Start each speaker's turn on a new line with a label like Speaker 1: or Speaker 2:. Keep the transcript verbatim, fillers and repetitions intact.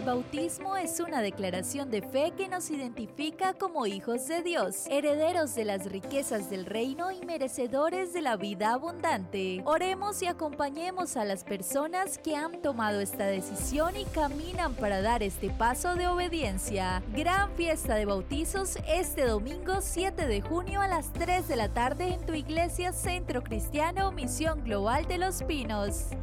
Speaker 1: El bautismo es una declaración de fe que nos identifica como hijos de Dios, herederos de las riquezas del reino y merecedores de la vida abundante. Oremos y acompañemos a las personas que han tomado esta decisión y caminan para dar este paso de obediencia. Gran fiesta de bautizos este domingo siete de junio a las tres de la tarde en tu iglesia Centro Cristiano Misión Global de Los Pinos.